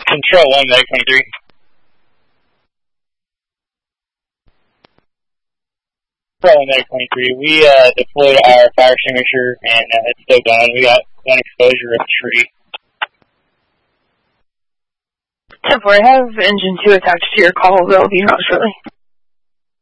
Control 1, Medic 23. Control 1, Medic 23. We deployed our fire extinguisher, and it's still going. We got one exposure of a tree. 10-4, have Engine 2 attached to your call. They'll be out shortly.